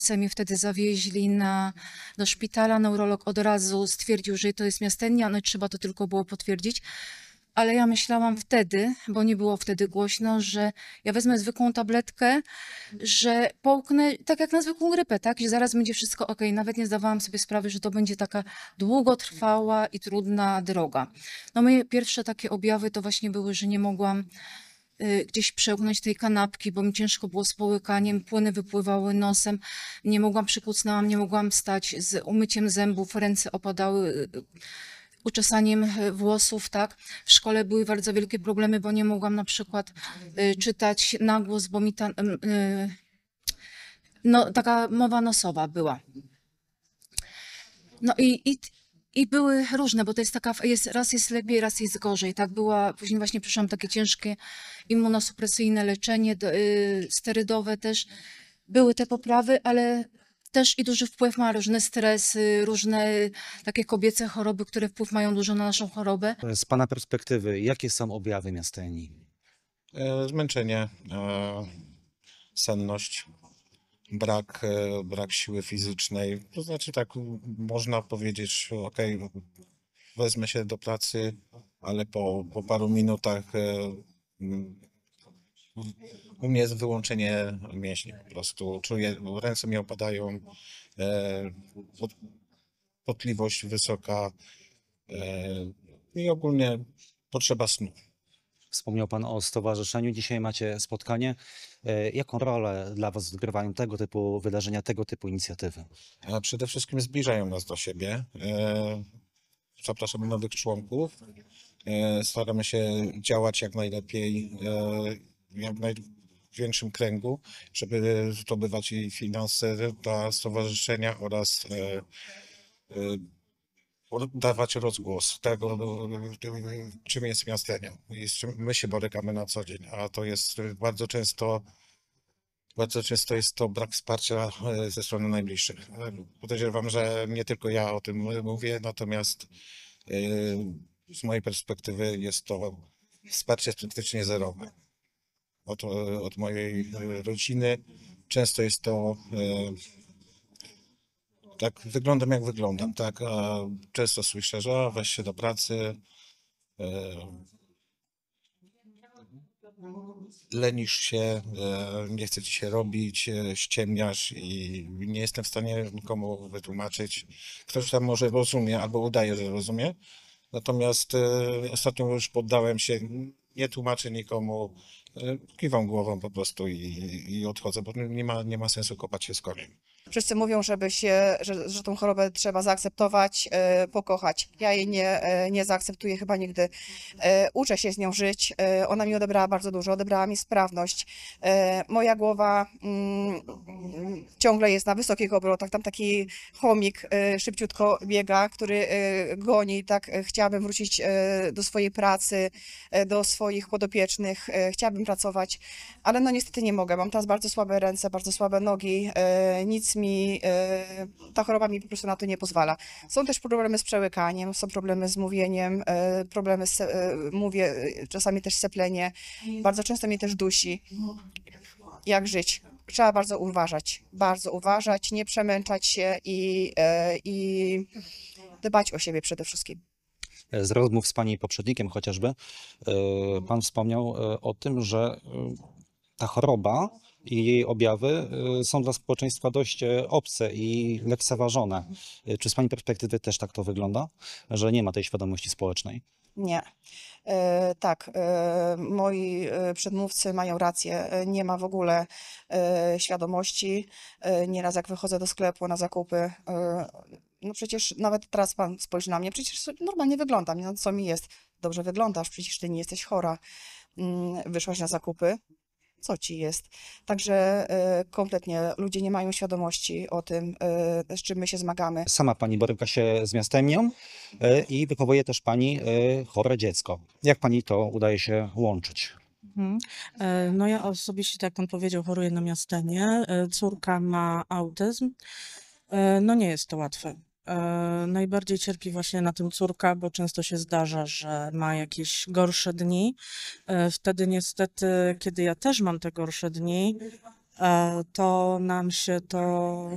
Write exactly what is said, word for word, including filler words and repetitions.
Mnie wtedy zawieźli na, do szpitala. Neurolog od razu stwierdził, że to jest miastenia, no i trzeba to tylko było potwierdzić. Ale ja myślałam wtedy, bo nie było wtedy głośno, że ja wezmę zwykłą tabletkę, że połknę tak jak na zwykłą grypę, tak? Że zaraz będzie wszystko ok. Nawet nie zdawałam sobie sprawy, że to będzie taka długotrwała i trudna droga. No moje pierwsze takie objawy to właśnie były, że nie mogłam y, gdzieś przełknąć tej kanapki, bo mi ciężko było z połykaniem, płyny wypływały nosem, nie mogłam, przykucnęłam, nie mogłam stać z umyciem zębów, ręce opadały, y, uczesaniem e, włosów, tak. W szkole były bardzo wielkie problemy, bo nie mogłam na przykład y, czytać na głos, bo mi ta, y, y, no, taka mowa nosowa była. No i, i, i były różne, bo to jest taka, jest, raz jest lepiej, raz jest gorzej, tak. Była, później właśnie przeszłam takie ciężkie immunosupresyjne leczenie, do- y, sterydowe też. Były te poprawy, ale też i duży wpływ ma różne stresy, różne takie kobiece choroby, które wpływ mają dużo na naszą chorobę. Z pana perspektywy, jakie są objawy miasteni? E, Zmęczenie, e, senność, brak, e, brak siły fizycznej. To znaczy tak, m, można powiedzieć, ok, wezmę się do pracy, ale po, po paru minutach e, m, u mnie jest wyłączenie mięśni po prostu. Czuję, ręce mi opadają, e, pot, potliwość wysoka e, i ogólnie potrzeba snu. Wspomniał pan o stowarzyszeniu, dzisiaj macie spotkanie. E, Jaką rolę dla was odgrywają tego typu wydarzenia, tego typu inicjatywy? A przede wszystkim zbliżają nas do siebie. E, Zapraszamy nowych członków. E, Staramy się działać jak najlepiej, e, w jak największym kręgu, żeby zdobywać i finanse dla stowarzyszenia oraz e, e, dawać rozgłos tego, e, czym jest miastenie i z czym my się borykamy na co dzień. A to jest bardzo często Bardzo często jest to brak wsparcia e, ze strony najbliższych. E, Podejrzewam, że nie tylko ja o tym mówię, natomiast e, z mojej perspektywy jest to wsparcie praktycznie zerowe. Od, e, od mojej e, rodziny często jest to e, tak, wyglądam jak wyglądam, tak, a często słyszę, że a, weź się do pracy, e, lenisz się, e, nie chce ci się robić, e, ściemniasz i nie jestem w stanie nikomu wytłumaczyć. Ktoś tam może rozumie albo udaje, że rozumie. Natomiast e, ostatnio już poddałem się, nie tłumaczę nikomu, e, kiwam głową po prostu i, i odchodzę, bo nie ma, nie ma sensu kopać się z koniem. Wszyscy mówią, żeby się, że, że tą chorobę trzeba zaakceptować, e, pokochać. Ja jej nie, e, nie zaakceptuję chyba nigdy. E, uczę się z nią żyć. E, ona mi odebrała bardzo dużo, odebrała mi sprawność. E, moja głowa mm, ciągle jest na wysokich obrotach. Tam taki chomik e, szybciutko biega, który e, goni. Tak, e, chciałabym wrócić e, do swojej pracy, e, do swoich podopiecznych. E, chciałabym pracować, ale no niestety nie mogę. Mam teraz bardzo słabe ręce, bardzo słabe nogi. E, nic mi, e, ta choroba mi po prostu na to nie pozwala. Są też problemy z przełykaniem, są problemy z mówieniem, e, problemy z, se- e, mówię, e, czasami też seplenie. Bardzo często mnie też dusi. Jak żyć? Trzeba bardzo uważać, bardzo uważać, nie przemęczać się i, e, i dbać o siebie przede wszystkim. E, Z rozmów z pani poprzednikiem chociażby, e, pan wspomniał e, o tym, że e, ta choroba i jej objawy e, są dla społeczeństwa dość e, obce i lekceważone. E, Czy z pani perspektywy też tak to wygląda, że nie ma tej świadomości społecznej? Nie. E, tak, e, moi e, przedmówcy mają rację. E, nie ma w ogóle e, świadomości. E, nieraz jak wychodzę do sklepu na zakupy, e, no przecież nawet teraz pan spojrzy na mnie, przecież normalnie wyglądam. No co mi jest? Dobrze wyglądasz, przecież ty nie jesteś chora. Mm, Wyszłaś na zakupy. Co ci jest? Także e, kompletnie ludzie nie mają świadomości o tym, e, z czym my się zmagamy. Sama pani boryka się z miastemią e, i wychowuje też pani e, chore dziecko. Jak pani to udaje się łączyć? Mhm. E, No ja osobiście, tak jak pan powiedział, choruję na miastenię. E, Córka ma autyzm. E, No nie jest to łatwe. E, Najbardziej cierpi właśnie na tym córka, bo często się zdarza, że ma jakieś gorsze dni. E, Wtedy niestety, kiedy ja też mam te gorsze dni, e, to nam się to